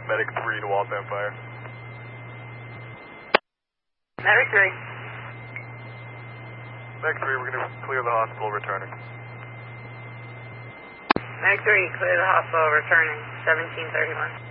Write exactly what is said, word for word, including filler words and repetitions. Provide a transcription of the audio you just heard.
Medic three to Waltham Fire. Medic three. Medic three, we're going to clear the hospital returning. Medic three, clear the hospital returning, seventeen thirty-one.